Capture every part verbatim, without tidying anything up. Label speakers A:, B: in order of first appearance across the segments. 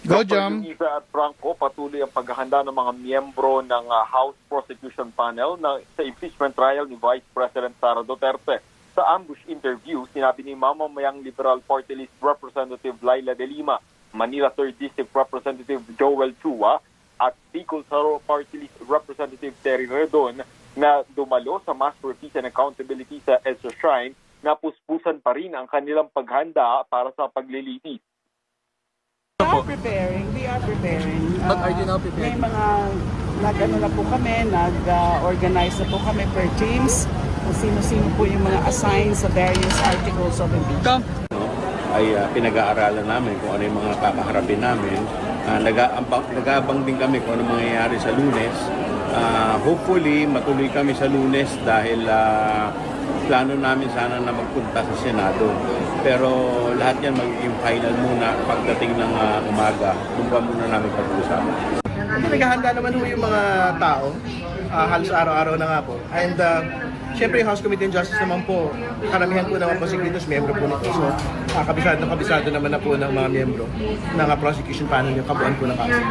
A: Go, Jam.
B: Isa at Franco, patuloy ang paghahanda ng mga miyembro ng uh, House Prosecution Panel na, sa impeachment trial ni Vice President Sara Duterte. Sa ambush interview, sinabi ni mamamayang Liberal Party List Representative Laila De Lima, Manila third District Representative Joel Chua at Bicol Saro Party List Representative Terry Redon na dumalo sa Mass for Peace and Accountability sa EDSA Shrine na puspusan pa rin ang kanilang paghanda para sa paglilitis.
C: We are preparing, we are preparing.
A: But are you now preparing?
C: May mga, nag-ano na po kami, nag-organize na po kami per teams kung sino-sino po yung mga assigned sa various articles of impeachment.
D: Ay uh, pinag-aaralan namin kung ano yung mga kakaharapin namin. Uh, nag-aabang, nag-aabang din kami kung ano mangyayari sa Lunes. Uh, hopefully, matuloy kami sa Lunes dahil uh, plano namin sana na magpunta sa Senado. Pero lahat yan magiging final muna pagdating ng uh, umaga. Doon pa muna namin pag-uusapan.
E: Naghahanda naman ho yung mga tao. Uh, halos araw-araw na nga po. And uh, syempre yung House Committee on Justice naman po, karamihan po naman po secretors, miyembro po nito. So, uh, kabisado, kabisado naman na po ng mga miyembro ng uh, prosecution panel yung kabuuan po ng kaso.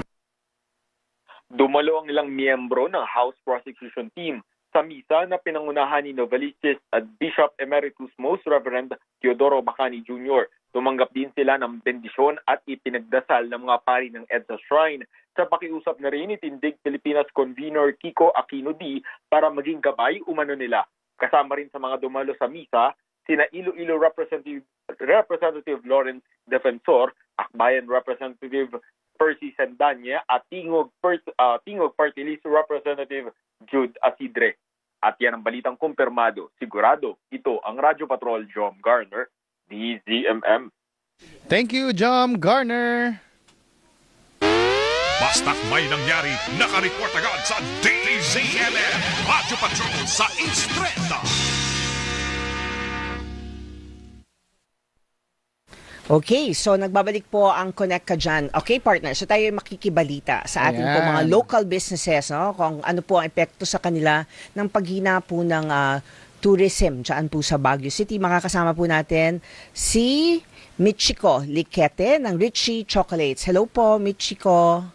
B: Dumalo ang ilang miyembro ng House Prosecution Team sa misa na pinangunahan ni Novaliches at Bishop Emeritus Most Reverend Teodoro Bacani Junior Tumanggap din sila ng bendisyon at ipinagdasal ng mga pari ng EDSA Shrine. Sa pakiusap na rin, itindig Pilipinas Convener Kiko Aquino D para maging gabay umano nila. Kasama rin sa mga dumalo sa misa, sina Iloilo Representative, Representative Lawrence Defensor, Akbayan Representative Percy Sendanya at Tingog, uh, Tingog Party List Representative Jude Asidre. At yan ang balitang kumpirmado. Sigurado, ito ang Radyo Patrol Jom Garner, D Z M M.
A: Thank you, Jom Garner.
F: Basta't may nangyari, nakareport agad sa D Z M M, Radyo Patrol sa Instrenta.
G: Okay, so nagbabalik po ang Connect ka dyan. Okay, partner, so tayo makikibalita sa ating po mga local businesses, no? Kung ano po ang epekto sa kanila ng paghina po ng uh, tourism dyan po sa Baguio City. Makakasama po natin si Michiko Liquete ng Richie Chocolates. Hello po, Michiko.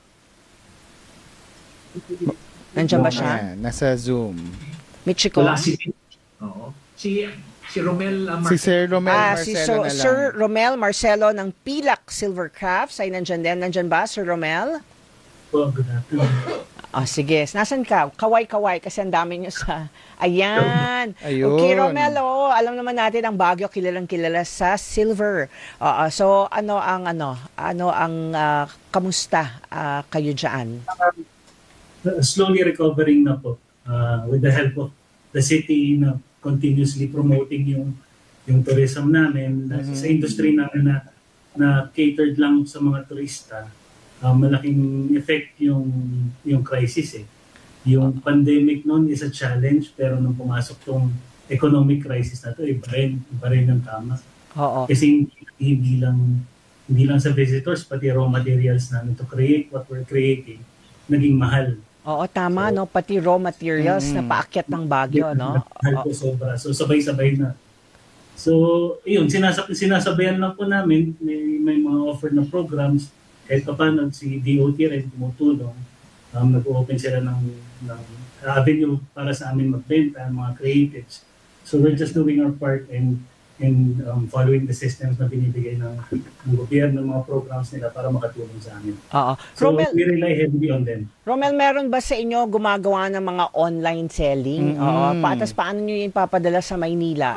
G: Nandiyan ba siya?
A: Nasa Zoom.
G: Michiko.
H: Wala si... Oo. Si... Si Romel uh,
A: Si Sir Romel
G: ah,
A: Marcelo
G: si so,
A: na lang.
G: Sir Romel Marcelo ng Pilak Silver Crafts ay nandyan din. Nandyan ba, Sir Romel?
H: Oh, good afternoon.
G: Oh, sige. Nasaan ka? Kaway-kaway kasi ang dami nyo sa... Ayan.
A: Ayun.
G: Okay, Romel, oh, alam naman natin ang Baguio kilalang kilala sa silver. Uh, so, ano ang ano? Ano ang uh, kamusta uh, kayo dyan?
H: Uh, slowly recovering na po uh, with the help of the city na continuously promoting yung yung tourism namin mm-hmm. sa industry namin na na catered lang sa mga turista. Uh, malaking effect yung yung crisis eh. Yung pandemic noon is a challenge pero nung pumasok tong economic crisis na to, iba rin, iba rin ang tama.
G: Oo.
H: Kasi hindi, hindi lang hindi lang sa visitors pati raw materials namin to create what we're creating naging mahal.
G: Oo, tama, so, no? Pati raw materials mm, na paakyat ng Baguio, no?
H: Oo. Sobra. So, sabay-sabay na. So, yun, sinasab sinasabayan lang po namin, may, may mga offer na programs, kahit pa paano, si D O T rin tumutulong. Um, nag-open sila ng, ng avenue para sa amin magbenta, mga creatives. So, we're just doing our part and and um, following the systems na binibigay ng, ng gobyerno, mga programs nila para makatulong sa amin.
G: Oo.
H: So,
G: Romel,
H: we rely heavily on them.
G: Romel, meron ba sa inyo gumagawa ng mga online selling?
A: Mm-hmm.
G: Oo. Patas paano nyo yung papadala sa Maynila?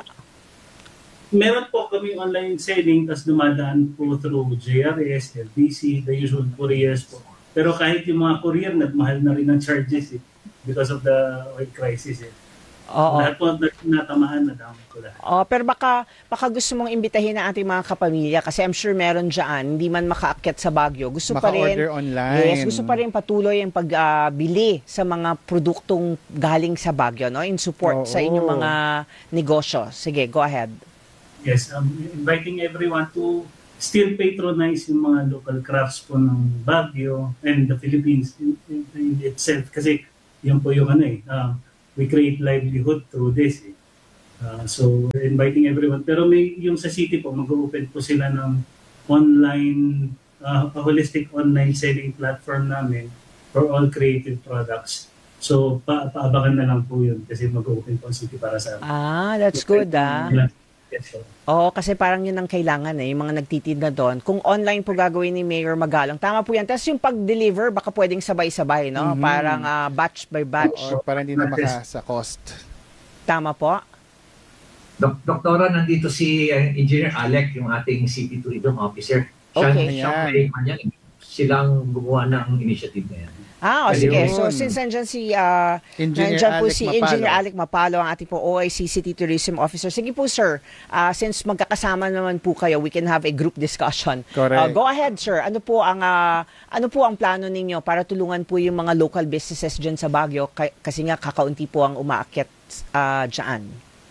H: Meron po kami online selling, tas dumadaan po through J R S, L B C, the usual couriers po. Pero kahit yung mga courier, nagmahal na rin ang charges eh, because of the oil crisis eh.
G: Oo.
H: Lahat po natamaan na dami ko lahat.
G: Oh, pero baka, baka gusto mong imbitahin ang ating mga kapamilya kasi I'm sure meron dyan, hindi man makaakyat sa Baguio. Gusto pa rin,
A: maka-order online.
G: Yes, gusto pa rin patuloy ang pagbili uh, sa mga produktong galing sa Baguio, no? In support Oo. sa inyong mga negosyo. Sige, go ahead.
H: Yes, um, inviting everyone to still patronize yung mga local crafts po ng Baguio and the Philippines in, in, in itself. Kasi yun po yung ano eh, um, we create livelihood through this. Eh. Uh, so, inviting everyone. Pero may yung sa city po, mag-open po sila ng online uh, a holistic online selling platform namin for all creative products. So, pa paabangan na lang po yun kasi mag-open po ang city para sa amin.
G: Ah, that's good ah.
H: Yes, sir.
G: Oo, kasi parang yun ang kailangan eh, yung mga nagtitinda doon. Kung online po gagawin ni Mayor Magalong, tama po yan. Tapos yung pag-deliver, baka pwedeng sabay-sabay, no?
A: Mhm.
G: Parang ah, batch by batch.
A: Or para hindi na maka sa cost.
G: Tama po?
I: Dok Doktora, nandito si uh, Engineer Alec, yung ating City Tourism Officer. Siya,
G: Okay.
I: siya
A: Ayan.
I: may kanya, silang gumawa ng initiative na yan.
G: Ah, o
I: Pwede
G: sige.
A: yun.
G: So, since nandyan si, ah,
A: Engineer
G: nandyan po
A: Alec
G: si
A: Mapalo.
G: Engineer Alec Mapalo, ang ating po O I C City Tourism Officer. Sige po, sir. Ah, since magkakasama naman po kayo, we can have a group discussion.
A: Correct.
G: Ah, go ahead, sir. Ano po ang ah, ano po ang plano ninyo para tulungan po yung mga local businesses dyan sa Baguio? K- kasi nga, kakaunti po ang umaakyat ah, dyan.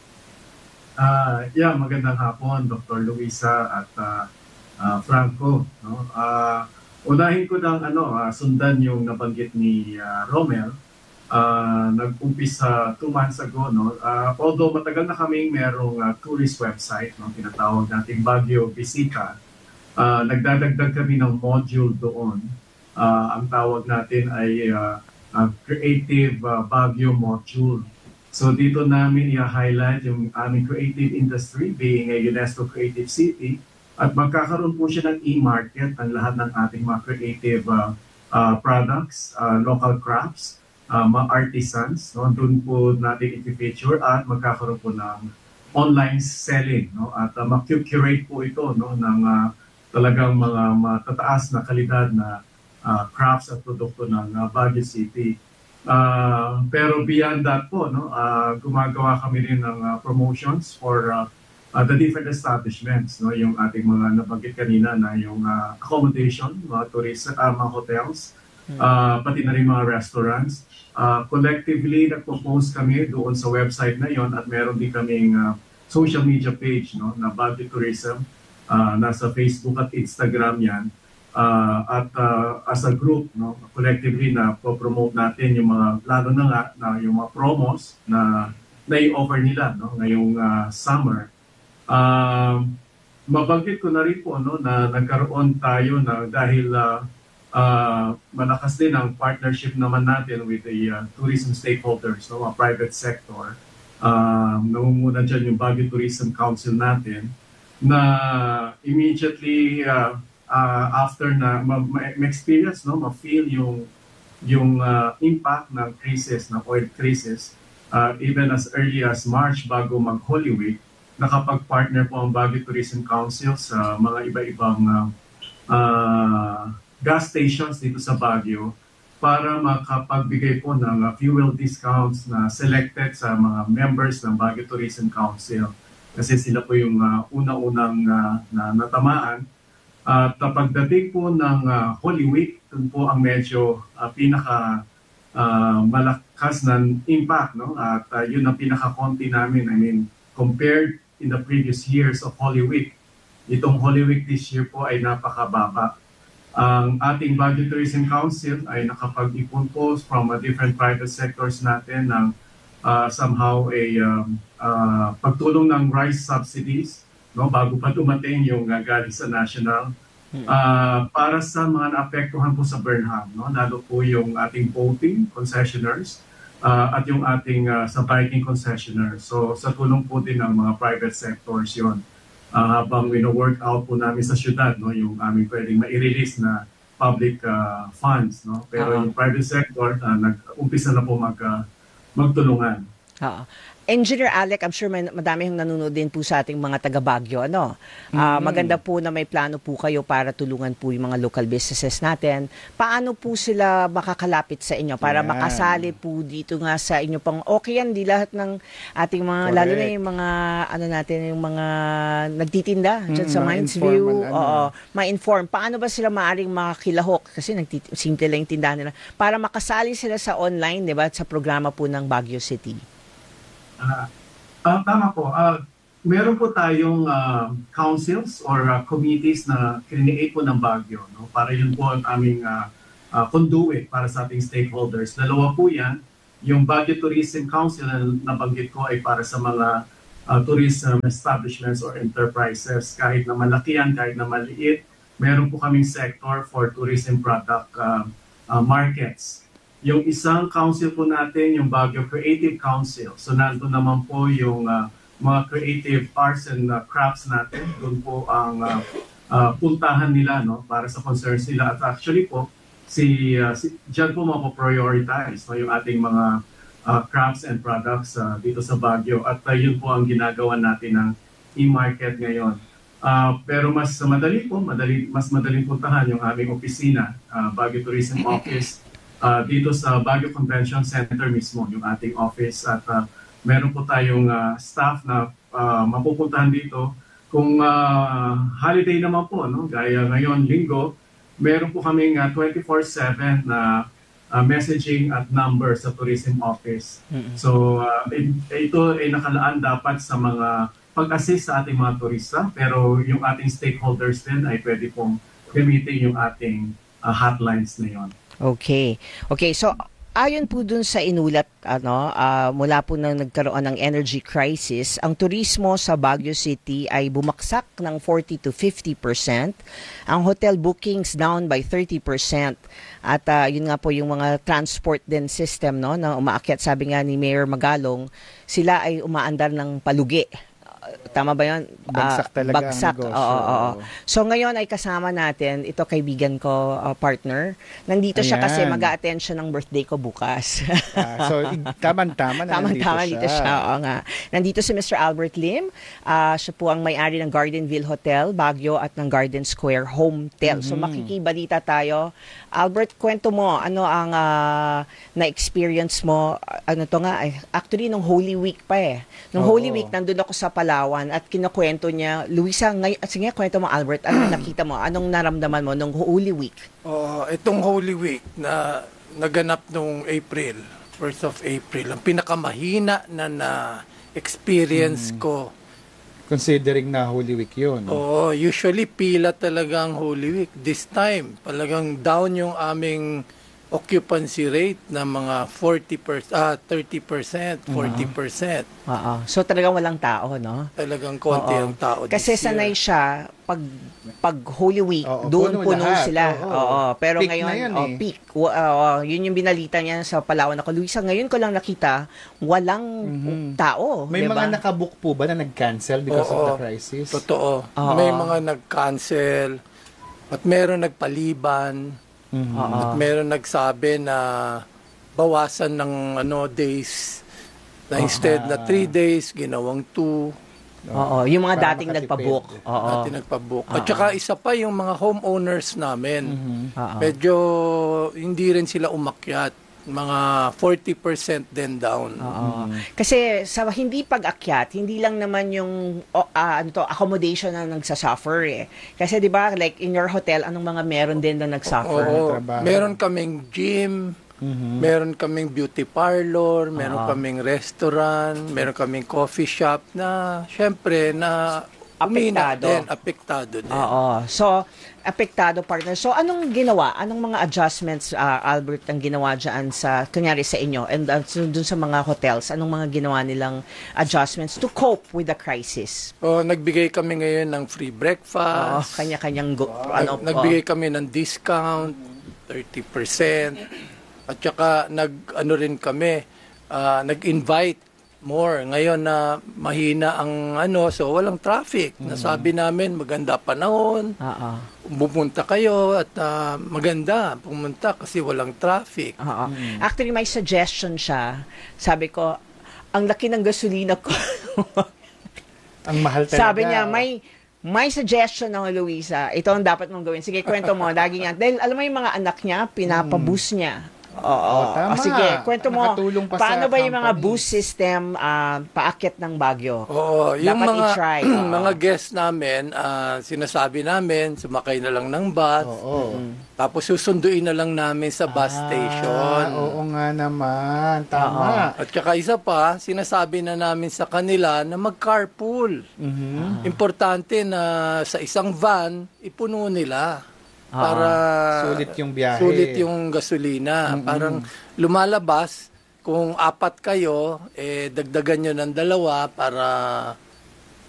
J: Ah, yeah, magandang hapon, Doctor Luisa at ah, ah, Franco. No? Ah, unahin ko ng ano, ah, sundan yung nabanggit ni ah, Romel. Ah, nag-umpisa two months ago. No? Ah, although matagal na kaming merong ah, tourist website, no? Tinatawag nating Baguio Visita. Ah, nagdadagdag kami ng module doon. Ah, ang tawag natin ay ah, ah, Creative ah, Baguio Module. So dito namin i-highlight yung aming creative industry being a UNESCO Creative City at magkakaroon po siya ng e-market ang lahat ng ating mga creative uh, uh, products, uh, local crafts, uh, mga artisans. No? Doon po natin i-feature at magkakaroon po ng online selling. No? At uh, mag-curate po ito no? ng uh, talagang mga matataas na kalidad na uh, crafts at produkto ng uh, Baguio City. Uh, pero beyond that po, no, uh, gumagawa kami rin ng uh, promotions for uh, uh, the different establishments, no, yung ating mga nabanggit kanina na yung uh, accommodation, mga tourist, uh, mga hotels, uh, pati na rin mga restaurants. Uh, collectively, nagpo-post kami doon sa website na yon at meron din kaming uh, social media page, no, na Baguio Tourism. Uh, nasa Facebook at Instagram yan. Uh, at uh, as a group, no, collectively na po-promote natin yung mga, lalo na nga, na yung mga promos na na-i-offer nila no, ngayong uh, summer. Uh, mabanggit ko na rin po no, na nagkaroon tayo na dahil uh, uh, malakas din ang partnership naman natin with the uh, tourism stakeholders, no, mga private sector. Uh, namumuna dyan yung Baguio Tourism Council natin na immediately uh, Uh, after na ma-experience, ma- no, ma-feel yung, yung uh, impact ng crisis, ng oil crisis, uh, even as early as March bago mag-Holy Week, nakapag-partner po ang Baguio Tourism Council sa mga iba-ibang uh, uh, gas stations dito sa Baguio para makapagbigay po ng uh, fuel discounts na selected sa mga members ng Baguio Tourism Council. Kasi sila po yung uh, una-unang uh, na natamaan. At uh, pagdating po ng uh, Holy Week, dun po ang medyo uh, pinaka uh, malakas na impact, no? At uh, yun ang pinaka-konti namin. I mean, compared in the previous years of Holy Week, itong Holy Week this year po ay napakababa. Ang ating Baguio Tourism Council ay nakapag-ipon po from uh, different private sectors natin ng uh, somehow a um, uh, pagtulong ng rice subsidies, no, bago pa dumating yung uh, galing sa national uh, para sa mga naapektuhan po sa Burnham, no, lalo po yung ating boating concessionaires uh, at yung ating uh, sa biking concessionaires. So sa tulong po din ng mga private sectors yon uh, habang wino-work out po namin sa syudad, no, yung aming pwedeng ma-release na public uh, funds, no, pero uh-huh. yung private sector uh, nag-umpisa na po mag, uh, magtulungan.
G: Oo. Engineer Alec, I'm sure may, madami yung nanonood din po sa ating mga taga-Baguio. Ano? Uh,
A: Mm-hmm.
G: Maganda po na may plano po kayo para tulungan po yung mga local businesses natin. Paano po sila makakalapit sa inyo para
A: Yan.
G: makasali po dito nga sa inyo pang okay yan, di lahat ng ating mga,
A: Correct.
G: lalo na yung mga, ano natin, yung mga nagtitinda dyan
A: Mm,
G: sa
A: mga
G: Minds View.
A: informal, ano.
G: Oo, ma-inform. Paano ba sila maaring makakilahok? Kasi nagtit- simple lang yung tindahan nila. Para makasali sila sa online, di ba, sa programa po ng Baguio City.
J: Uh, uh, tama po. Uh, meron po tayong uh, councils or uh, committees na create po ng Baguio. No? Para yun po ang aming uh, uh, conduit para sa ating stakeholders. Dalawa po yan. Yung Baguio Tourism Council na nabanggit ko ay para sa mga uh, tourism establishments or enterprises. Kahit na malaki yan, kahit na maliit, meron po kaming sector for tourism product uh, uh, markets. Yung isang council po natin, yung Baguio Creative Council. So nandun naman po yung uh, mga creative arts and uh, crafts natin. Doon po ang uh, uh, puntahan nila, no, para sa concerns nila. At actually po, si, uh, si dyan po mapoprioritize, no, yung ating mga uh, crafts and products uh, dito sa Baguio. At uh, yun po ang ginagawa natin ng e-market ngayon. Uh, pero mas madali po, madali, mas madaling puntahan yung aming opisina, uh, Baguio Tourism Office, uh, dito sa Baguio Convention Center mismo, yung ating office. At uh, meron po tayong uh, staff na uh, mapupuntahan dito. Kung uh, holiday naman po, no, gaya ngayon, linggo, meron po kaming uh, twenty-four seven na uh, messaging at number sa Tourism Office. Mm-hmm. So uh, ito ay nakalaan dapat sa mga pag-assist sa ating mga turista, pero yung ating stakeholders din ay pwede pong gamitin yung ating uh, hotlines na yon.
G: Okay. Okay, so ayon po dun sa inulat, ano, uh, mula po nang nagkaroon ng energy crisis, ang turismo sa Baguio City ay bumaksak ng forty to fifty percent. Ang hotel bookings down by thirty percent. At uh, yun nga po yung mga transport din system, no, na umaakyat, sabi nga ni Mayor Magalong, sila ay umaandar ng palugi. Tama ba yun?
A: Bagsak
G: uh,
A: talaga
G: bagsak.
A: ang negosyo.
G: Oo, oo, oo. So ngayon ay kasama natin, ito kaibigan ko, uh, partner. Nandito siya
A: Ayan.
G: kasi mag-a-attend siya ng birthday ko bukas.
A: Ah, so, tama-tama na nandito
G: Tama-tama
A: siya.
G: dito siya. Oo nga. Nandito si Mister Albert Lim. Uh, siya po ang may-ari ng Gardenville Hotel, Baguio, at ng Garden Square Hometel. So
A: Mhm.
G: makikibalita tayo. Albert, kwento mo, ano ang uh, na-experience mo? Ano to nga? Ay, actually, nung Holy Week pa eh. Nung
A: Oo.
G: Holy Week, nandun ako sa Palawan at kinukwento niya, Luisa, ngay- sige, kwento mo, Albert, ano nakita mo? Anong naramdaman mo nung Holy Week?
K: Uh, itong Holy Week na naganap nung April, first of April, ang pinakamahina na na-experience
A: Mm.
K: ko.
A: Considering na Holy Week yun.
K: Oo, usually pila talaga ang Holy Week. This time, talagang down yung aming occupancy rate na mga forty percent, ah, thirty percent, forty percent.
G: Oo. So talagang walang tao, no?
K: Talagang konti
G: Oo.
K: ang tao
G: Kasi
K: this year.
G: sanay siya pag pag Holy Week,
A: Oo,
G: doon
A: puno
G: puno
A: lahat.
G: sila.
A: Oo.
G: Oo. Pero
A: Peak
G: ngayon,
A: na yun
G: oh,
A: eh.
G: peak. Wa- oo, yun yung binalita niya sa Palawan ako. Luisa, ngayon ko lang nakita, walang
A: Mhm.
G: tao.
A: May
G: diba?
A: mga nakabook po ba na nag-cancel because of
K: Oo.
A: the crisis?
K: Totoo.
G: Oo.
K: May mga nag-cancel at meron nagpaliban.
A: Mhm.
G: Oo.
K: At meron nagsabi na bawasan ng ano days na instead na three days ginawang two.
G: Oo, yung mga
A: Para
G: dating
A: makatipid.
G: nagpabook. Oo.
K: At nagpa-book.
G: Oo.
K: At saka isa pa yung mga homeowners namin.
A: Mhm.
G: Oo.
K: Medyo hindi rin sila umakyat. Mga forty percent din down.
G: Oo. Kasi sa hindi pag-akyat, hindi lang naman yung oh, ah, ano to, accommodation na nagsasuffer eh. Kasi 'di ba, like in your hotel, anong mga meron din na nagsuffer?
K: Oo.
A: trabaho.
K: Meron kaming gym,
A: Mhm.
K: meron kaming beauty parlor, meron
G: Oo.
K: kaming restaurant, meron kaming coffee shop na syempre na umina
G: Apektado.
K: din, apektado din.
G: Oo. So, apektado, partner. So, anong ginawa? Anong mga adjustments, ah, Albert, ang ginawa dyan sa, kunyari sa inyo, and uh, dun sa mga hotels, anong mga ginawa nilang adjustments to cope with the crisis?
K: Oh, nagbigay kami ngayon ng free
G: Oo,
K: breakfast.
G: kanya-kanyang, go,
K: Nag-
G: ano,
K: nagbigay kami ng discount, thirty percent. At saka nag ano rin kami, ah, nag-invite more. Ngayon na mahina ang ano, so walang traffic. Nasabi namin maganda panahon.
G: Oo.
K: Pumunta kayo at ah, maganda pumunta kasi walang traffic.
G: Oo. Actually, may suggestion siya. Sabi ko, ang laki ng gasolina ko.
A: Ang mahal talaga.
G: Sabi niya, may may suggestion ng Luisa. Ito ang dapat mong gawin. Sige, kwento mo. Lagi nga. Dahil alam mo yung mga anak niya, pinapaboost niya. Oo.
A: Oh, tama.
G: O, sige, kwento mo.
A: Nakatulong pa sa
G: Paano ba yung mga
A: company.
G: boost system ah, paakyat ng Baguio?
K: Oo, yung
G: Dapat
K: mga
G: i-try. Oo.
K: mga guests namin, ah, sinasabi namin sumakay na lang ng bus.
A: Oo.
K: Tapos susunduin na lang namin sa bus station.
A: Ah, oo nga naman. Tama.
K: At saka isa pa, sinasabi na namin sa kanila na mag-carpool.
A: Mhm.
K: Importante na sa isang van, ipuno nila.
G: Ah,
K: Para
A: Sulit yung biyahe.
K: sulit yung gasolina. Parang lumalabas, kung apat kayo, eh, dagdagan nyo ng dalawa para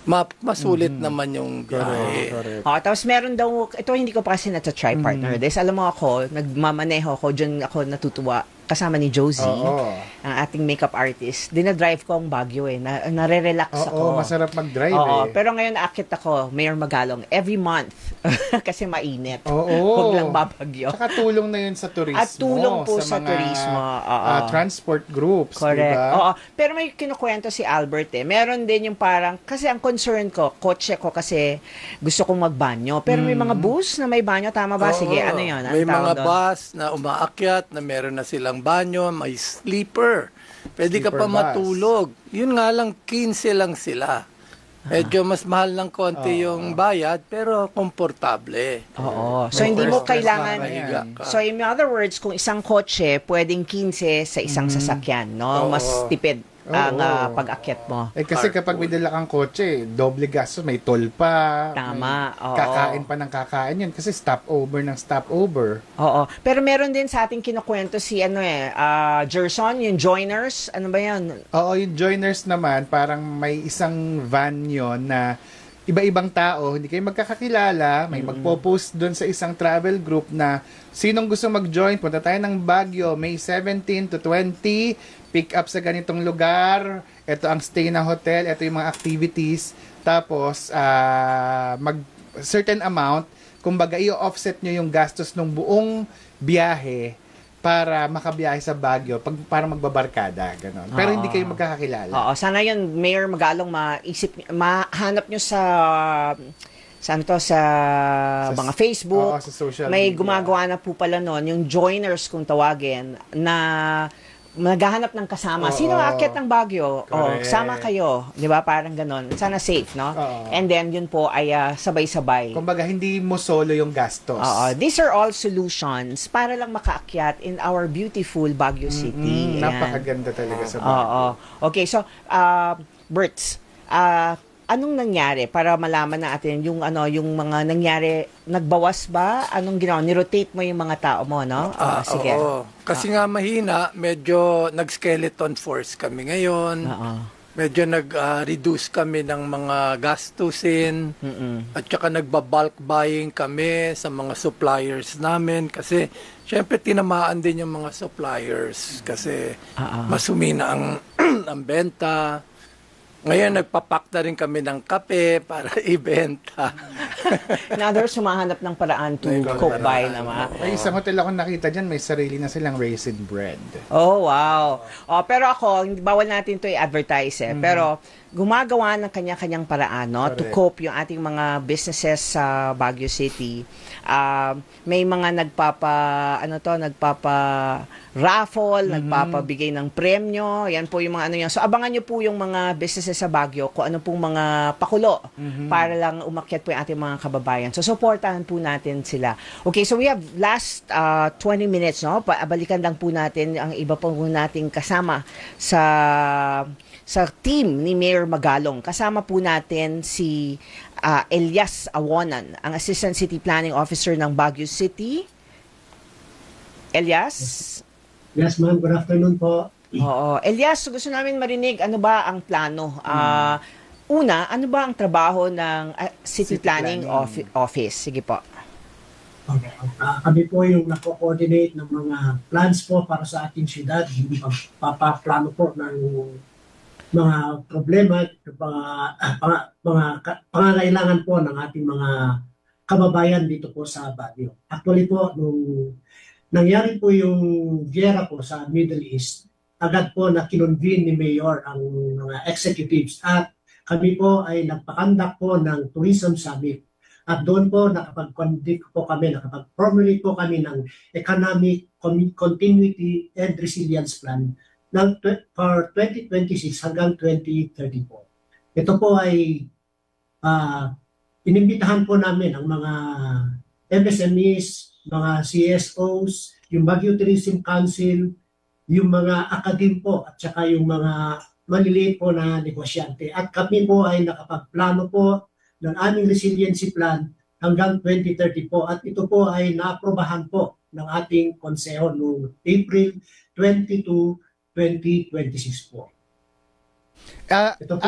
K: ma- masulit naman yung biyahe.
A: Correct.
G: Oh, tapos meron daw, ito hindi ko pa kasi na-try partner. Dahil alam mo ako, nagmamaneho ako, dyan ako natutuwa kasama ni Josie,
A: Oo.
G: ang ating makeup artist. Dinadrive ko ang Baguio eh. Na, nare-relax
A: Oo,
G: ako.
A: masarap mag-drive
G: Oo,
A: eh.
G: pero ngayon aakit ako, Mayor Magalong, every month. Kasi mainit.
A: Oo.
G: Huwag lang babagyo.
A: Saka tulong na yun sa turismo.
G: At tulong po sa,
A: mga,
G: turismo. Oo.
A: ah, transport groups.
G: Correct.
A: Diba?
G: Oo. Pero may kinukwento si Albert eh. Meron din yung parang, kasi ang concern ko, kotse ko kasi gusto kong magbanyo. Pero may mga bus na may banyo. Tama ba? Sige,
K: Oo.
G: ano yun? Anong
K: May
G: tawag
K: mga
G: doon?
K: bus na umaakyat na meron na silang banyo, may sleeper. Pwede ka
A: Sleeper
K: pa
A: bus.
K: matulog. Yun nga lang, quince lang sila. Medyo mas mahal ng konti yung bayad, pero komportable.
G: Oo. So,
A: May
G: hindi mo
A: first class
G: kailangan...
A: na
K: Mahiga ka.
G: So, in other words, kung isang kotse, pwedeng quince sa isang sasakyan, no?
K: Oo.
G: Mas tipid ang
A: Oo.
G: ah, pag-akyat mo.
A: Eh kasi kapag may dala kang kotse, doble gastos, may toll pa.
G: Tama,
A: may
G: oo.
A: Kakain pa ng kakain yun kasi stopover ng stopover.
G: Oo. Pero meron din sa ating kinukwento si ano eh, ah, Gerson, yung joiners, ano ba yan?
A: Oo, yung joiners naman, parang may isang van yon na iba-ibang tao, hindi kayo magkakakilala, may magpo-post doon sa isang travel group na sinong gusto mag-join, punta tayo ng Baguio, May seventeen to twenty, pick up sa ganitong lugar, ito ang stay na hotel, ito yung mga activities, tapos ah, mag certain amount, kumbaga i-offset nyo yung gastos ng buong biyahe para makabiyahe sa Baguio, pag, para magbabarkada, gano'n. Pero
G: Oo.
A: hindi kayo magkakakilala.
G: Oo, sana yun, Mayor Magalong, maisip, mahanap nyo sa, sa ano to, sa,
A: Sa-
G: mga Facebook.
A: Oo, sa social
G: May
A: media.
G: gumagawa na po pala nun, yung joiners kung tawagin, na naghahanap ng kasama.
A: Oo.
G: Sino aakyat ng Baguio? O,
A: Correct.
G: sama kayo. Di ba? Parang ganon. Sana safe, no?
A: Oo.
G: And then, yun po ay ah, sabay-sabay.
A: Kumbaga, hindi mo solo yung gastos.
G: Oo. These are all solutions para lang makaakyat in our beautiful Baguio City.
A: Mm,
G: Ayan.
A: napakaganda talaga sa
G: Oo.
A: Baguio.
G: Okay, so, uh, Berts, uh, anong nangyari para malaman natin yung ano yung mga nangyari, nagbawas ba? Anong ginawa? Nirotate mo yung mga tao mo, no?
K: Ah,
G: Ah, sige.
K: oo. Kasi nga mahina, medyo nag-skeleton force kami ngayon.
G: Oo.
K: Medyo nag-reduce kami ng mga gastusin.
G: Mm-mm.
K: At saka nagba-bulk buying kami sa mga suppliers namin. Kasi syempre tinamaan din yung mga suppliers. Kasi
G: Ah, ah.
K: mas humina ang, ang benta. Ngayon, nagpapak na rin kami ng kape para ibenta.
G: In other words, sumahanap ng paraan to
K: May
G: cope
K: paraan.
G: by naman.
A: May isang hotel ako nakita dyan, may sarili na silang raisin bread.
G: Oh, wow. Oh, pero ako, hindi- bawal natin to i-advertise eh. Pero gumagawa ng kanya-kanyang paraan, no, to
A: Correct.
G: cope yung ating mga businesses sa Baguio City. Ah, may mga nagpapa ano to, nagpapa raffle, nagpapabigay ng premyo. Yan po yung mga ano yan. So abangan niyo po yung mga businesses sa Baguio kung ano pong mga pakulo para lang umakyat po yung ating mga kababayan. So supportahan po natin sila. Okay, so we have last uh, twenty minutes, no? Balikan lang po natin ang iba po nating kasama sa sa team ni Mayor Magalong. Kasama po natin si ah, Elias Awonan, ang Assistant City Planning Officer ng Baguio City. Elias?
L: Yes, ma'am. Good afternoon po.
G: Oo. Elias, gusto namin marinig, ano ba ang plano? Ah, una, ano ba ang trabaho ng ah, City,
A: City
G: Planning,
A: Planning.
G: Offi- Office? Sige po.
L: Okay. Ah, kami po yung nako-coordinate ng mga plans po para sa ating syudad. Yung papaplano po ng mga problema, mga, ah, mga, mga ka- pangangailangan po ng ating mga kababayan dito po sa Baguio. Actually po, nung nangyari po yung giyera po sa Middle East, agad po na kinonvene ni Mayor ang mga executives at kami po ay nagpakandak po ng Tourism Summit. At doon po nakapag-conduct po kami, nakapag-formulate po kami ng Economic Con- Continuity and Resilience Plan ng tw- for twenty twenty-six hanggang twenty thirty po. Ito po ay ah, inimbitahan po namin ang mga M S M Es, mga C S Os, yung Baguio Tourism Council, yung mga akadim po at saka yung mga maliliit po na negosyante. At kami po ay nakapagplano po ng aming resiliency plan hanggang twenty thirty po. At ito po ay naaprobahan po ng ating konseho noong April twenty-two, twenty twenty-six po.
A: Ah,
L: Ito po
A: ah,
L: ay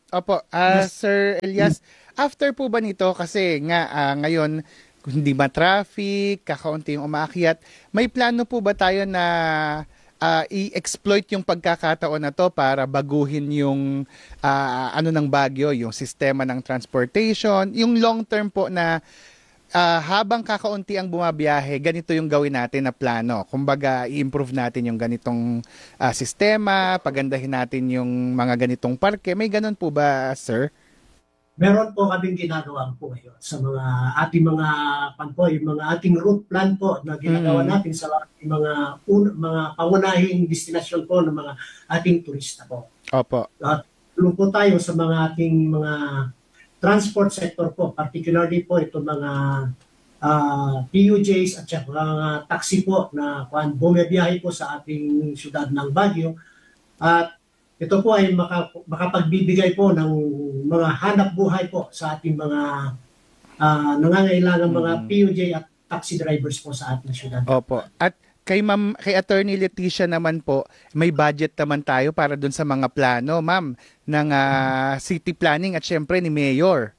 A: Opo, ah, Sir Elias, after po ba nito, kasi nga ah, ngayon, kung hindi ba traffic, kakaunti yung umaakyat, may plano po ba tayo na ah, i-exploit yung pagkakataon na to para baguhin yung ah, ano ng Baguio, yung sistema ng transportation, yung long term po na ah, habang kakaunti ang bumabiyahe, ganito yung gawin natin na plano. Kumbaga, i-improve natin yung ganitong ah, sistema, pagandahin natin yung mga ganitong parke. May ganun po ba, sir?
L: Meron po kaming ginagawa po ngayon sa mga ating mga pan po, yung mga ating route plan po na ginagawa
A: Mm.
L: natin sa ating mga un, mga pangunahing destinasyon po ng mga ating turista po.
A: Opo.
L: At tulong po tayo sa mga ating mga transport sector po, particularly po ito mga ah, P U Js at saka mga taxi po na kung bumibiyahe po sa ating syudad ng Baguio. At ito po ay maka, makapagbibigay po ng mga hanap buhay po sa ating mga ah, nangangailangang mga P U J at taxi drivers po sa ating syudad.
A: Opo. At kay Ma'am, kay Attorney Leticia naman po, may budget naman tayo para dun sa mga plano, Ma'am, ng ah, city planning at syempre ni Mayor.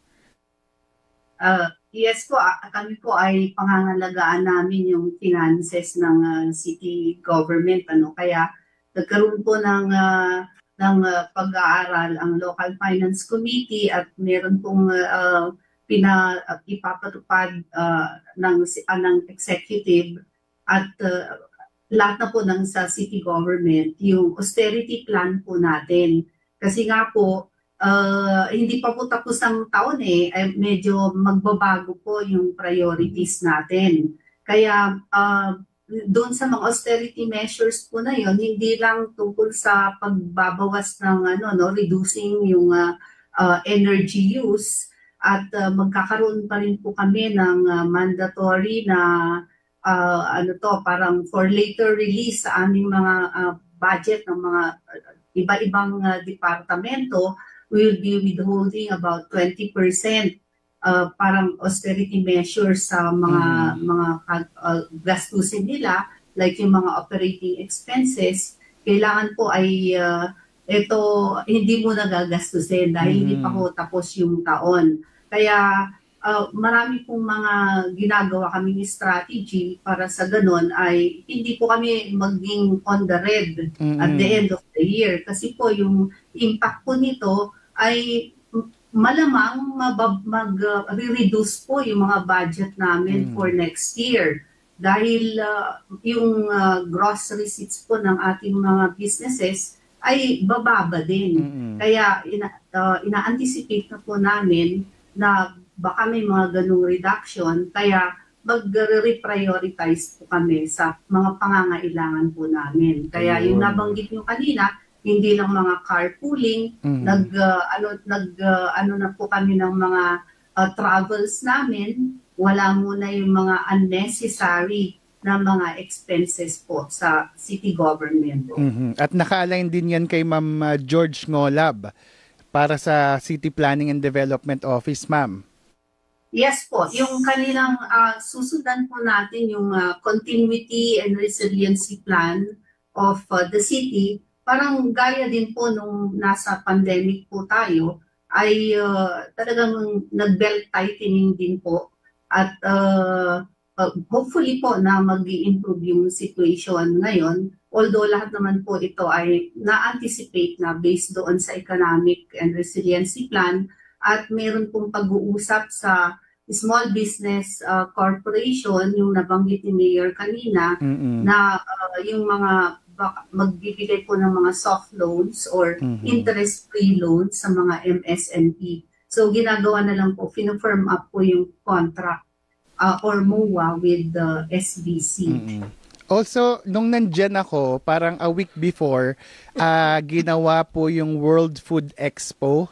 M: Ah, yes po, ah, kami po ay pangangalagaan namin yung finances ng ah, city government, ano, kaya nagkaroon po ng ah, ng ah, pag-aaral ang Local Finance Committee at meron pong ah, pina ah, ipapatupad ah, ng ah, ng executive at ah, lahat na po ng sa city government yung austerity plan po natin. Kasi nga po Uh, hindi pa po tapos ang taon eh, eh medyo magbabago po yung priorities natin. Kaya uh, doon sa mga austerity measures po na yon, hindi lang tungkol sa pagbabawas ng ano no, reducing yung uh, uh, energy use at uh, magkakaroon pa rin po kami ng uh, mandatory na uh, ano to parang for later release sa aming mga uh, budget ng mga uh, iba-ibang uh, departamento. We will be withholding about twenty percent uh, parang austerity measures sa mga mm. mga uh, gastusin nila, like yung mga operating expenses. Kailangan po ay uh, ito hindi mo nagagastusin dahil mm. hindi pa po tapos yung taon. Kaya uh, marami pong mga ginagawa kaming strategy para sa ganun ay hindi po kami maging on the red mm. at the end of the year. Kasi po yung impact po nito ay malamang mag-reduce po yung mga budget namin mm. for next year. Dahil uh, yung uh, gross receipts po ng ating mga businesses ay bababa din. Mm-hmm. Kaya ina, uh, ina-anticipate na po namin na baka may mga ganung reduction. Kaya mag-reprioritize po kami sa mga pangangailangan po namin. Kaya yung nabanggit nyo kanina, hindi lang mga carpooling, mm-hmm. nag uh, ano nag uh, ano na po kami ng mga uh, travels namin, wala muna yung mga unnecessary na mga expenses po sa city government.
A: Mm-hmm. At naka-align din yan kay Ma'am uh, George Ngolab para sa City Planning and Development Office, Ma'am.
M: Yes po, yung kanilang uh, susundan po natin yung uh, continuity and resiliency plan of uh, the city. Parang gaya din po nung nasa pandemic po tayo, ay uh, talagang nag-belt tightening din po. At uh, uh, hopefully po na mag-i-improve yung situation ngayon. Although lahat naman po ito ay na-anticipate na based doon sa economic and resiliency plan. At meron pong pag-uusap sa Small Business uh, Corporation, yung nabanggit ni Mayor kanina, mm-hmm. na uh, yung mga magbibigay po ng mga soft loans or mm-hmm. interest-free loans sa mga M S M E. So ginagawa na lang po, fina-firm up po yung contract uh, or M O A with the S B C.
A: Mm-hmm. Also, nung nandyan ako, parang a week before, uh, ginawa po yung World Food Expo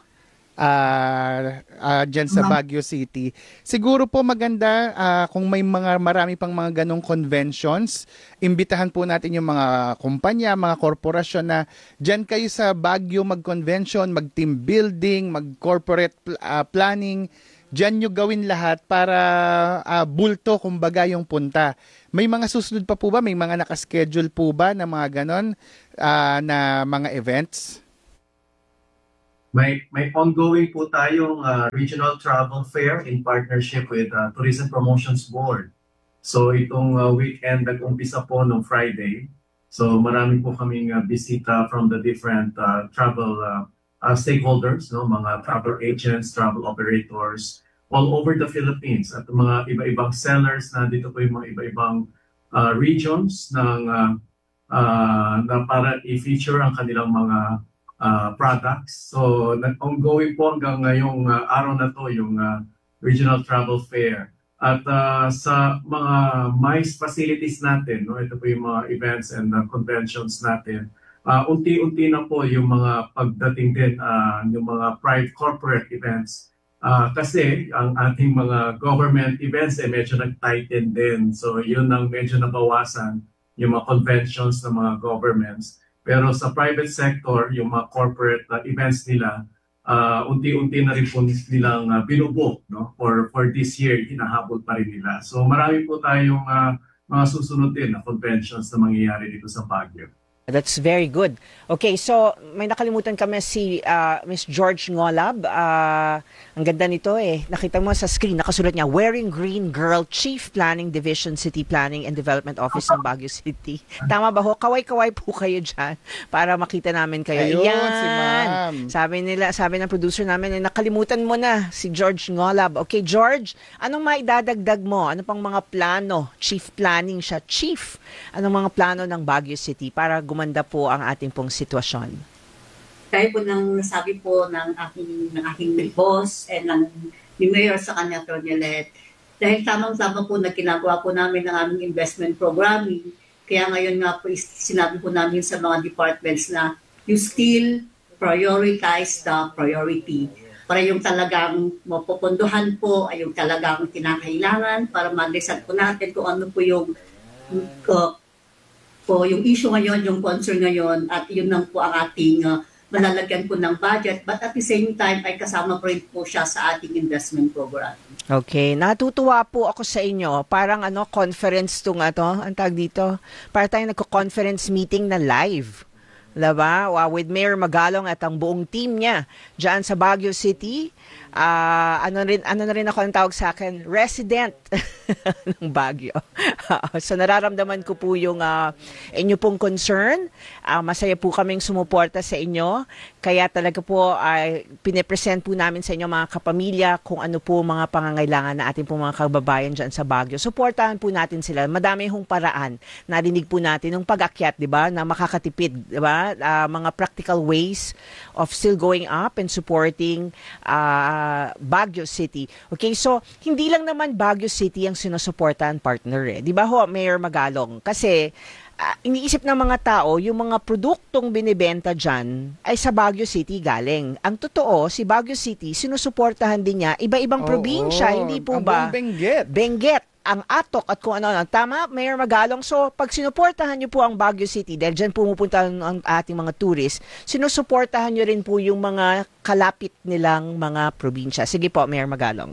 A: uh, uh, dyan sa Baguio City. Siguro po maganda uh, kung may mga marami pang mga ganong conventions, imbitahan po natin yung mga kumpanya, mga korporasyon na dyan kayo sa Baguio mag-convention, mag-team building, mag-corporate uh, planning. Dyan nyo gawin lahat para uh, bulto kumbaga yung punta. May mga susunod pa po ba? May mga nakaschedule po ba na mga ganon uh, na mga events?
J: May may ongoing po tayong uh, regional travel fair in partnership with uh, Tourism Promotions Board. So itong uh, weekend nag-umpisa po nung Friday. So marami po kaming uh, bisita from the different uh, travel uh, uh, stakeholders, no, mga travel agents, travel operators all over the Philippines at mga iba-ibang sellers na dito po yung mga iba-ibang uh, regions ng uh, uh, na para i-feature ang kanilang mga Uh, products. So, ongoing po hanggang ngayong uh, araw na to yung uh, Regional Travel Fair. At uh, sa mga MICE facilities natin, no, ito po yung mga events and uh, conventions natin, uh, unti-unti na po yung mga pagdating din, uh, yung mga private corporate events. Uh, kasi ang ating mga government events eh medyo nag-tighten din. So, yun ang medyo nabawasan yung mga conventions ng mga governments. Pero sa private sector, yung mga corporate uh, events nila, uh, unti-unti na rin po nilang uh, binubook, no? For, for this year, hinahabol pa rin nila. So marami po tayong uh, mga susunod din na conventions na mangyayari dito sa Baguio.
G: That's very good. Okay, so may nakalimutan kami si uh, Miss George Ngolab. Uh, ang ganda nito eh. Nakita mo sa screen, nakasulat niya, Wearing Green Girl, Chief Planning Division, City Planning and Development Office ng Baguio City. Tama ba ho? Kaway-kaway po kayo dyan para makita namin kayo.
A: Ayun,
G: Yan.
A: si ma'am.
G: Sabi nila, sabi ng producer namin, eh, nakalimutan mo na si George Ngolab. Okay, George, anong maidadagdag mo? Ano pang mga plano? Chief Planning siya. Chief, anong mga plano ng Baguio City para gumanda po ang ating pong sitwasyon?
N: Kaya po nang nasabi po ng aking, ng aking boss and ng ni Mayor sa kanya, Tronyelet, dahil tamang-tama po na ginagawa po namin ng aming investment programming, kaya ngayon nga po sinabi po namin sa mga departments na you still prioritize the priority. Para yung talagang mapupunduhan po ay yung talagang kinakailangan para ma-decide po natin kung ano po yung uh, po yung issue ngayon, yung concern ngayon, at yun lang po ang ating uh, malalagyan po ng budget. But at the same time, ay kasama po rin po siya sa ating investment program.
G: Okay, natutuwa po ako sa inyo. Parang ano, conference to nga to, ang tag dito. Para tayo nagko-conference meeting na live. Diba? Wow, with Mayor Magalong at ang buong team niya dyan sa Baguio City. Uh, ano, rin, ano na rin ako ang tawag sa akin? Resident ng Baguio. So nararamdaman ko po yung uh, inyo pong concern. Uh, masaya po kaming sumuporta sa inyo. Kaya talaga po ay uh, pinipresent po namin sa inyo mga kapamilya kung ano po mga pangangailangan na ating po mga kababayan dyan sa Baguio. Suportahan po natin sila. Madami hong paraan. Narinig po natin ng pag-akyat, di ba? Na makakatipid, di ba? Uh, mga practical ways of still going up and supporting uh, Baguio City. Okay, so hindi lang naman Baguio City ang sinusuportahan, partner eh. Di ba ho, Mayor Magalong? Kasi uh, iniisip ng mga tao, yung mga produktong binibenta dyan ay sa Baguio City galing. Ang totoo, si Baguio City, sinusuportahan din niya iba-ibang
A: Oo,
G: probinsya, hindi po
A: ang
G: ba?
A: buong Benguet.
G: Benguet, ang Atok at kung ano-ano. Tama, Mayor Magalong? So, pag sinuportahan niyo po ang Baguio City, dahil dyan pumupunta ang ating mga tourists, sinusuportahan niyo rin po yung mga kalapit nilang mga probinsya. Sige po, Mayor Magalong.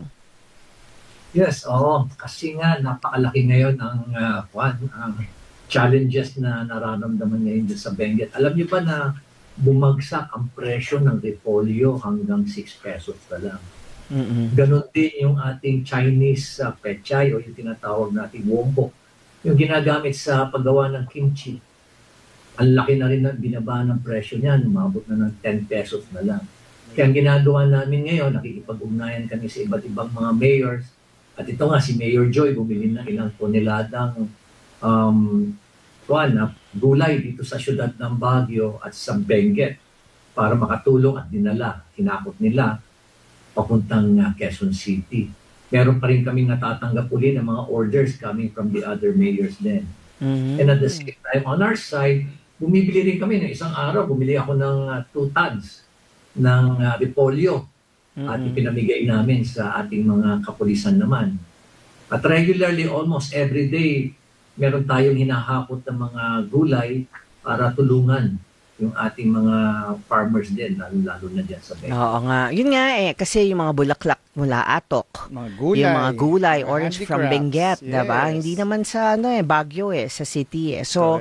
I: Yes, oo. Kasi nga, napakalaki ngayon ang uh, one, ang challenges na nararamdaman ngayon sa Benguet. Alam niyo ba na bumagsak ang presyo ng repolyo hanggang six pesos na lang?
G: Mm-hmm.
I: Ganon din yung ating Chinese uh, pechay o yung tinatawag nating wombo. Yung ginagamit sa paggawa ng kimchi. Ang laki na rin na binaba ng presyo niyan. Umabot na ng ten pesos na lang. Kaya ang ginagawa namin ngayon, nakikipag-ugnayan kami sa iba't ibang mga mayors. At ito nga, si Mayor Joy, bumili na ilang toneladang um, tuwan, na gulay dito sa syudad ng Baguio at sa Benguet para makatulong at dinala, kinakot nila papuntang uh, Quezon City. Meron pa rin kaming natatanggap uli ng mga orders coming from the other mayors din. Mm-hmm. And at the same time, on our side, bumibili rin kami ng isang araw, bumili ako ng uh, two tons ng uh, repolyo mm-hmm. at ipinamigay namin sa ating mga kapulisan naman. At regularly, almost every day, meron tayong hinahakot ng mga gulay para tulungan yung ating mga farmers din, lalo-lalo na dyan sa Benguet.
G: Oo nga. Yun nga eh, kasi yung mga bulaklak mula Atok,
A: mga gulay,
G: yung mga gulay, orange from
A: handicrafts,
G: Benguet,
A: yes.
G: diba? Hindi naman sa ano eh, Baguio eh, sa city eh. So,
A: correct.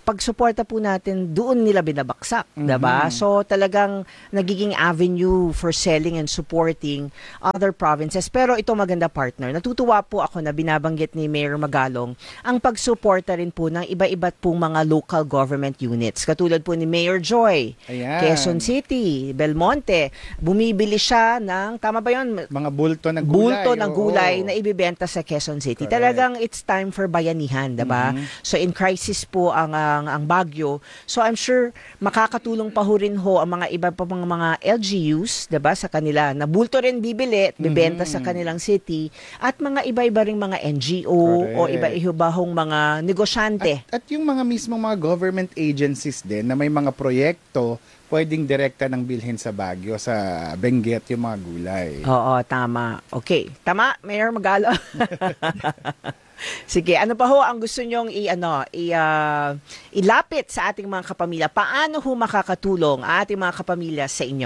G: pagsuporta po natin, doon nila binabaksak,
A: Mhm.
G: diba? So talagang nagiging avenue for selling and supporting other provinces. Pero ito maganda, partner. Natutuwa po ako na binabanggit ni Mayor Magalong ang pagsuporta rin po ng iba-iba't pong mga local government units. Katulad po ni Mayor Joy,
A: Ayan.
G: Quezon City, Belmonte. Bumibili siya ng, tama ba yun?
A: Mga bulto ng gulay.
G: Bulto ng
A: oo.
G: gulay na ibibenta sa Quezon City.
A: Correct.
G: Talagang it's time for bayanihan, diba?
A: Mhm.
G: So in crisis po ang, ang ang Baguio. So I'm sure makakatulong pa ho rin ho ang mga iba pa mga mga L G Us, 'di ba, sa kanila na bulto rin bibili at bibenta
A: Mhm.
G: sa kanilang city at mga iba-iba ring mga N G O o
A: Correct.
G: iba-iba hong mga negosyante.
A: At yung mga mismong mga government agencies din na may mga proyekto pwedeng direkta ng bilhin sa Baguio, sa Benguet, yung mga gulay.
G: Oo, tama. Okay. Tama, Mayor Magalo. Sige, ano pa ho ang gusto nyong i ano, i ah, ilapit sa ating mga kapamilya? Paano ho makakatulong ang ating mga kapamilya sa inyo?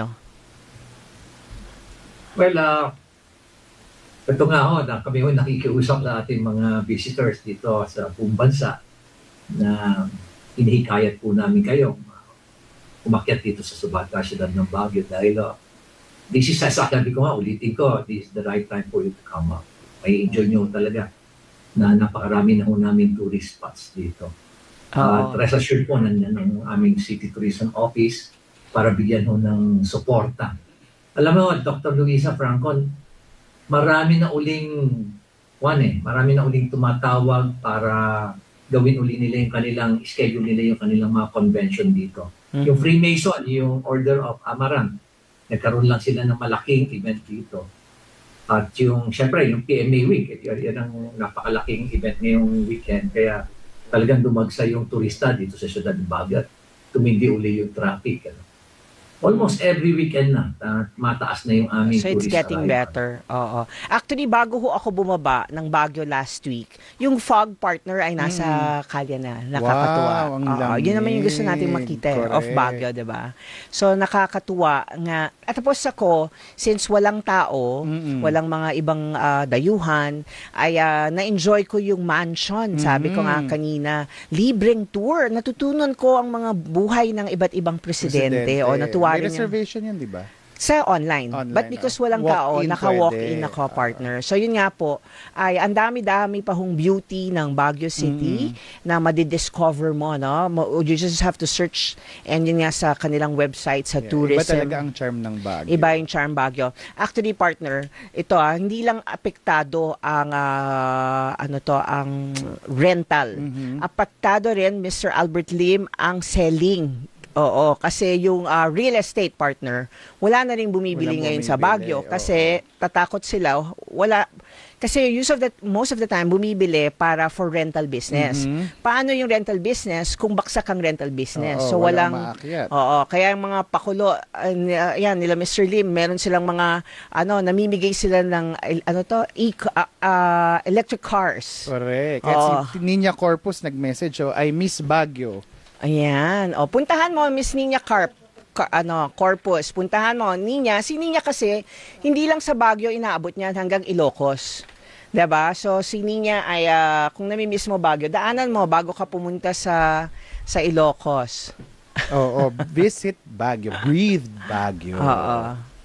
I: Well, uh, ito nga ho, na kami ho nakikiusap sa ating mga visitors dito sa buong bansa na inihikayat po namin kayo umakyat dito sa Subata, siyudad ng Baguio dahil uh, this is, sasabi ko nga, ulitin ko, this is the right time for you to come up. May enjoy nyo talaga na napakarami na ho namin tourist spots dito. Uh,
G: Oo.
I: rest assured po nandiyan ang aming City Tourism Office para bigyan ho ng suporta. Alam mo, Doctor Luisa Francon, marami na uling, one eh, marami na uling tumatawag para gawin uli nila yung kanilang, schedule nila yung kanilang mga convention dito.
G: Mhm.
I: Yung Freemason, yung Order of Amaranth, nagkaroon lang sila ng malaking event dito. At yung, syempre, yung P M A Week, yan, yan ang napakalaking event ngayong weekend. Kaya talagang dumagsa yung turista dito sa Ciudad ng Baguio at tumindi uli yung traffic. Ano. Almost every weekend na, uh, mataas na yung aming
G: So it's
I: tourist
G: getting
I: arrival.
G: better. Oo. Actually, bago ho ako bumaba ng Baguio last week, yung fog partner ay nasa kalye na. Nakakatuwa.
A: Wow, ang
G: Oo,
A: lamig.
G: yun naman yung gusto natin makita eh, of
A: Correct.
G: Baguio, di ba? So nakakatuwa nga. At tapos ako, since walang tao,
A: Mm-mm.
G: walang mga ibang ah, dayuhan, ay ah, na-enjoy ko yung mansion. Sabi ko nga
A: Mhm.
G: kanina, libreng tour. Natutunan ko ang mga buhay ng iba't ibang presidente. O natuwa
A: May
G: rin yung-
A: reservation yan, di ba?
G: sa online.
A: Online,
G: But because
A: oh.
G: walang tao,
A: Walk-in
G: naka-walk-in
A: pwede.
G: ako, partner. So yun nga po, ay ang dami-dami pa hong beauty ng Baguio City na madidiscover mo, no? Mo- You just have to search and yun nga sa kanilang website, sa
A: Yeah,
G: tourism.
A: Iba talaga ang charm ng Baguio.
G: Iba yung charm Baguio. Actually, partner, ito ah, hindi lang apektado ang ah, ano to, ang rental.
A: Mhm.
G: Apektado rin, Mister Albert Lim, ang selling. Oo, kasi yung ah, real estate partner, wala na rin bumibili
A: Walang
G: ngayon sa
A: bumibili,
G: Baguio kasi tatakot sila, wala kasi use of the, most of the time bumibili para for rental business.
A: Mhm.
G: Paano yung rental business kung baksak ang rental business?
A: Oo,
G: so
A: walang
G: walang
A: maakyat.
G: Oo, kaya yung mga pakulo, uh, yan nila Mister Lim, meron silang mga ano, namimigay sila ng eh, ano to, e ah, ah, electric cars.
A: Correct. At
G: Oo.
A: si Niña Corpus nag-message, oh, I miss Baguio.
G: Ayan. O, puntahan mo, Miss Nina Carp, Car- ano, Corpus. Puntahan mo. Ninya, si Ninya kasi, hindi lang sa Baguio inaabot niyan hanggang Ilocos. Diba? So, si Ninya ay, ah, kung namimiss mo Baguio, daanan mo bago ka pumunta sa sa Ilocos.
A: Oo, visit Baguio. Breathe Baguio.
G: Oo.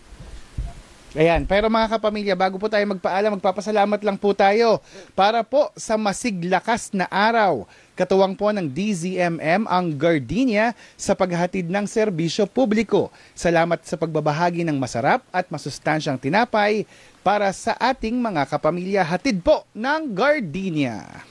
A: Ayan, pero mga kapamilya, bago po tayo magpaalam, magpapasalamat lang po tayo para po sa masiglakas na araw. Katuwang po ng D Z M M ang Gardenia sa paghatid ng serbisyo publiko. Salamat sa pagbabahagi ng masarap at masustansyang tinapay para sa ating mga kapamilya. Hatid po ng Gardenia.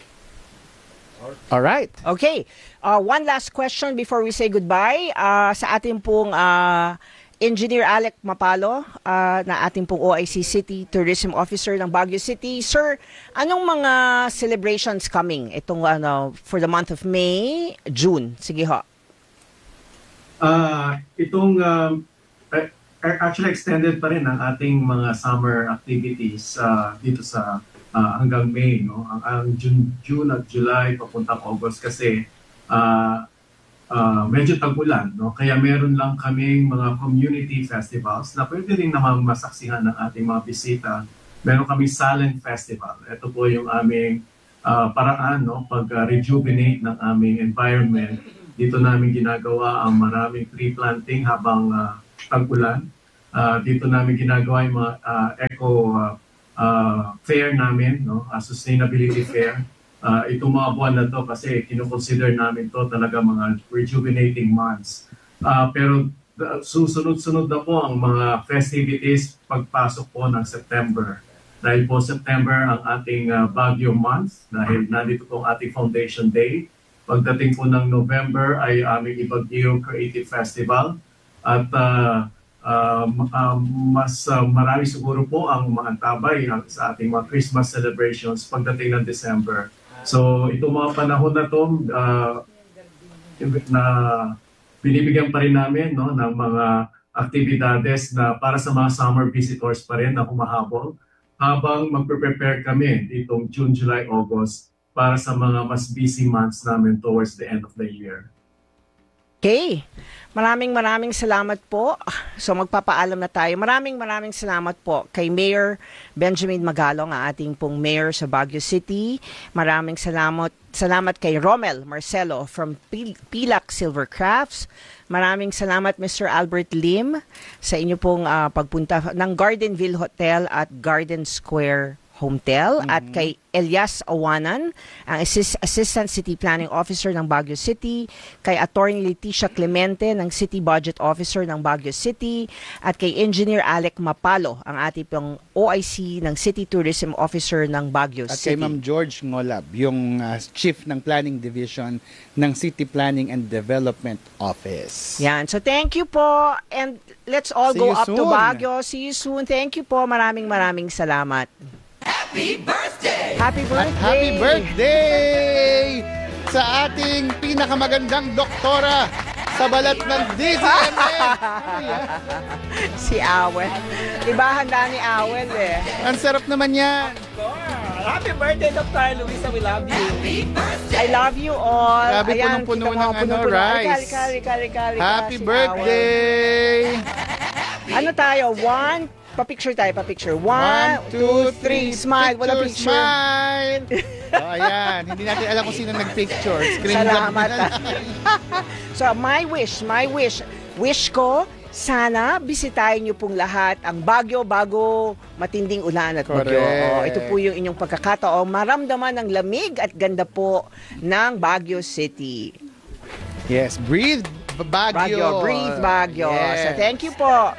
A: Alright.
G: Okay. Uh, one last question before we say goodbye. Uh, sa ating pong uh, Engineer Alec Mapalo, uh, na ating pong O I C City Tourism Officer ng Baguio City. Sir, anong mga celebrations coming itong ano for the month of May, June? Sige ho.
J: Ah, itong um, eh, actually extended pa rin ang ating mga summer activities ah, dito sa ah, hanggang May, no? Ang, ang June, June at July papuntang August kasi ah, ah, medyo tag-ulan, no? Kaya meron lang kaming mga community festivals na pwede rin namang masaksihan ng ating mga bisita. Meron kaming Silent Festival. Ito po yung aming uh, paraan, no, pag-rejuvenate ng aming environment. Dito namin ginagawa ang maraming tree planting habang uh, tag-ulan. Uh, dito namin ginagawa yung mga uh, eco uh, uh, fair namin, no, uh, sustainability fair. Uh, itong mga buwan na to kasi kinoconsider namin to talaga mga rejuvenating months. Uh, pero uh, susunod-sunod na po ang mga festivities pagpasok po ng September. Dahil po September ang ating uh, Baguio month, dahil nandito po ang ating Foundation Day. Pagdating po ng November ay aming Ibagyo Creative Festival. At uh, uh, uh, mas uh, marami siguro po ang maantabay sa ating mga Christmas celebrations pagdating ng December. So itong mga panahon na to, uh, na binibigyan pa rin namin, no, ng mga aktibidades na para sa mga summer visitors pa rin na humahabol habang magpe-prepare kami ditong June, July, August para sa mga mas busy months namin towards the end of the year.
G: Okay. Maraming maraming salamat po. So magpapaalam na tayo. Maraming maraming salamat po kay Mayor Benjamin Magalong, ang ating pong mayor sa Baguio City. Maraming salamat salamat kay Romel Marcelo from Pilak Silver Crafts. Maraming salamat Mister Albert Lim sa inyo pong uh, pagpunta ng Gardenville Hotel at Garden Square Hotel, mm-hmm. at kay Elias Awanan, ang Assist- Assistant City Planning Officer ng Baguio City, kay Attorney Leticia Clemente ng City Budget Officer ng Baguio City, at kay Engineer Alec Mapalo, ang ating pong O I C ng City Tourism Officer ng Baguio
A: at
G: City.
A: At kay Ma'am George Ngolab, yung uh, Chief ng Planning Division ng City Planning and Development Office.
G: Yan. So thank you po, and let's all
A: See
G: go
A: you
G: up
A: soon.
G: to Baguio. See you soon. Thank you po. Maraming maraming salamat.
F: Happy birthday!
G: Happy birthday!
A: At happy birthday sa ating pinakamagandang doktora sa balat ng D Z M M. Ano yan?
G: Si Awel. Diba handa ni Awel eh.
A: Ang sarap naman yan.
O: Happy birthday, Doctor Luisa. We love you.
G: I love you all.
A: Grabe,
G: Ayan,
A: punong-puno
G: kita mo,
A: ng ano,
G: punong-puno.
A: rice.
G: Kali, kali, kali, kali,
A: Happy
G: si
A: birthday!
G: Awel. Ano tayo? One, pa-picture tayo, pa-picture. One,
A: One, two,
G: three,
A: three.
G: smile. Wala picture.
A: Smile! Oh, ayan. Hindi natin alam kung sino nag-picture. Screen
G: Salamat.
A: lang.
G: So, my wish, my wish. Wish ko, sana bisitahin niyo pong lahat ang Baguio bago matinding ulan at bagyo. Oh, ito po yung inyong pagkakataon. Maramdaman ng lamig at ganda po ng Baguio City.
A: Yes, breathe Baguio.
G: Baguio, breathe Baguio.
A: Yes.
G: So, thank you po.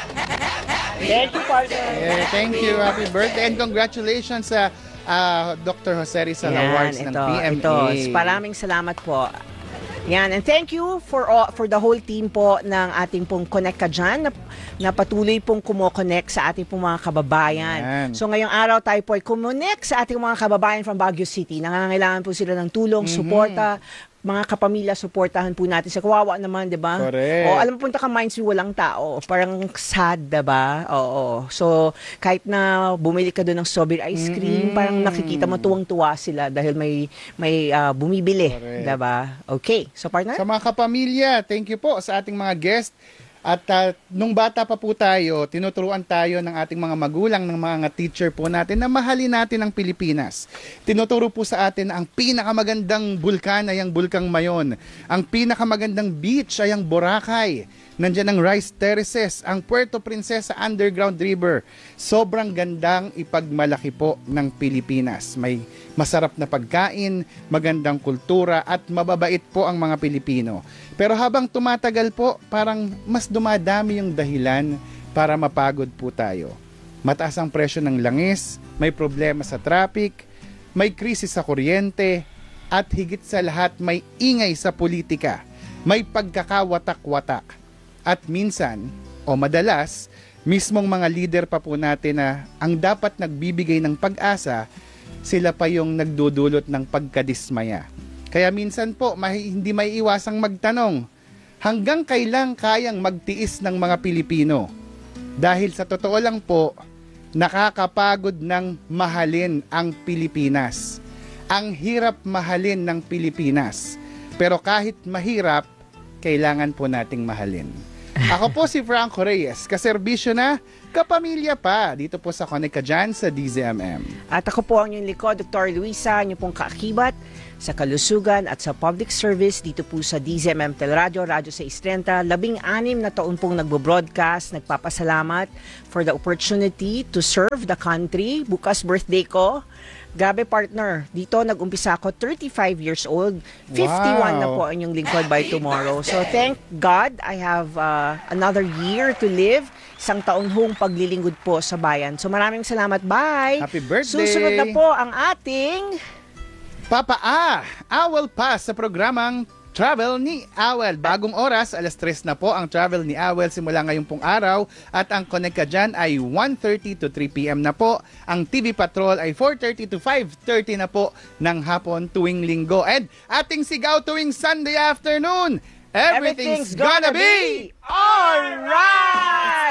G: Thank you, partner.
A: Yeah, thank you. Happy birthday and congratulations sa uh, Doctor Jose Rizal
G: Yan,
A: Awards ng
G: ito,
A: P M A.
G: Ito. Maraming salamat po. Yan, and thank you for all, for the whole team po ng ating pong Connect Ka Dyan na, na patuloy pong kumo-connect sa ating pong mga kababayan.
A: Yan.
G: So ngayong araw tayo po ay kumonect sa ating mga kababayan from Baguio City. Nangangailangan po sila ng tulong,
A: Mm-hmm.
G: suporta, mga kapamilya, suportahan po natin. Sa kawawa naman, di ba?
A: Correct.
G: O, alam mo, punta ka Minds, walang tao. Parang sad, di ba? Oo. So, kahit na bumili ka doon ng strawberry ice cream,
A: Mm-mm.
G: parang nakikita mo tuwang-tuwa sila dahil may may uh, bumibili,
A: Correct.
G: di ba? Okay. So, partner?
A: Sa mga kapamilya, thank you po sa ating mga guest. At uh, nung bata pa po tayo, tinuturuan tayo ng ating mga magulang, ng mga teacher po natin na mahalin natin ang Pilipinas. Tinuturo po sa atin na ang pinakamagandang bulkan ay ang Bulkang Mayon. Ang pinakamagandang beach ay ang Boracay. Nandiyan ang Rice Terraces, ang Puerto Princesa Underground River. Sobrang gandang ipagmalaki po ng Pilipinas. May masarap na pagkain, magandang kultura at mababait po ang mga Pilipino. Pero habang tumatagal po, parang mas dumadami yung dahilan para mapagod po tayo. Mataas ang presyo ng langis, may problema sa traffic, may krisis sa kuryente, at higit sa lahat may ingay sa politika, may pagkakawatak-watak. At minsan, o madalas, mismong mga leader pa po natin na ang dapat nagbibigay ng pag-asa, sila pa yung nagdudulot ng pagkadismaya. Kaya minsan po, may, hindi may iwasang magtanong, hanggang kailan kayang magtiis ng mga Pilipino? Dahil sa totoo lang po, nakakapagod ng mahalin ang Pilipinas. Ang hirap mahalin ng Pilipinas. Pero kahit mahirap, kailangan po nating mahalin. Ako po si Franco Reyes, kaserbisyo na, kapamilya pa, dito po sa Connect Ka Dyan sa D Z M M.
G: At ako po ang inyong likod, Doctor Luisa, inyo pong kaakibat sa kalusugan at sa public service dito po sa D Z M M Teleradio, Radyo sa Istrenta. Labing anim na taon pong nagbo-broadcast. Nagpapasalamat for the opportunity to serve the country. Bukas birthday ko. Grabe partner, dito nag-umpisa ako thirty-five years old. fifty-one
A: Wow.
G: na po ang inyong lingkod by tomorrow. So thank God I have uh, another year to live. Isang taon hong paglilingkod po sa bayan. So maraming salamat. Bye!
A: Happy birthday!
G: Susunod na po ang ating
A: Papa A, Awal pa sa programang Travel ni Awel. Bagong oras, alas tres na po ang Travel ni Awel simula ngayong pong araw. At ang Connect Ka Dyan ay one thirty to three p.m. na po. Ang T V Patrol ay four thirty to five thirty na po ng hapon tuwing linggo. And ating sigaw tuwing Sunday afternoon, Everything's,
G: Everything's gonna be alright!